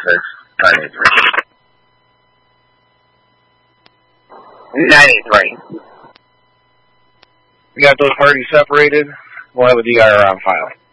983. We got those parties separated. We'll have a DIR on file.